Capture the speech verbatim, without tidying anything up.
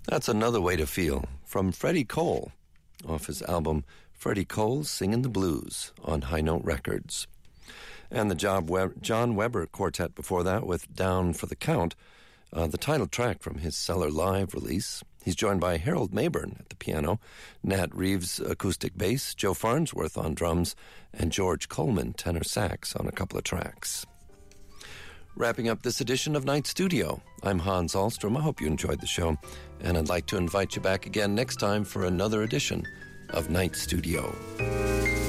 That's Another Way to Feel from Freddie Cole off his album Freddie Cole's Singin' the Blues on High Note Records. And the John Weber Quartet before that with Down for the Count, uh, the title track from his Cellar Live release. He's joined by Harold Mayburn at the piano, Nat Reeves acoustic bass, Joe Farnsworth on drums, and George Coleman tenor sax on a couple of tracks. Wrapping up this edition of Night Studio, I'm Hans Ahlstrom. I hope you enjoyed the show, and I'd like to invite you back again next time for another edition of Night Studio.